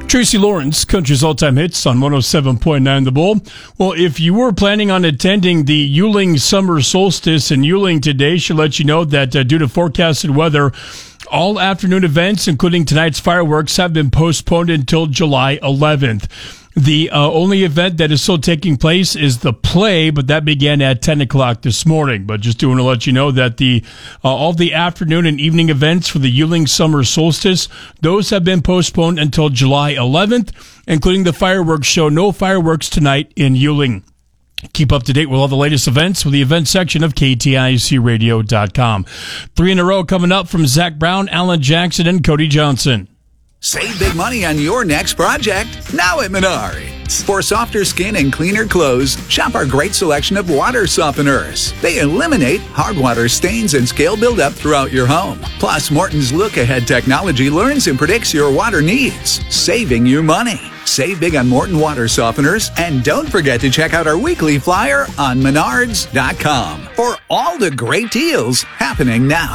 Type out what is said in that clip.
Tracy Lawrence, Country's all-time hits on 107.9 The Bull. Well, if you were planning on attending the Yuling Summer Solstice in Yuling today, should let you know that due to forecasted weather, all afternoon events, including tonight's fireworks, have been postponed until July 11th. The only event that is still taking place is the play, but that began at 10 o'clock this morning. But just want to let you know that all the afternoon and evening events for the Yuling Summer Solstice, those have been postponed until July 11th, including the fireworks show. No fireworks tonight in Yuling. Keep up to date with all the latest events with the events section of KTICradio.com. 3 in a row coming up from Zach Brown, Alan Jackson, and Cody Johnson. Save big money on your next project now at Menards. For softer skin and cleaner clothes, shop our great selection of water softeners. They eliminate hard water stains and scale buildup throughout your home. Plus, Morton's look-ahead technology learns and predicts your water needs, saving you money. Save big on Morton water softeners, and don't forget to check out our weekly flyer on Menards.com for all the great deals happening now.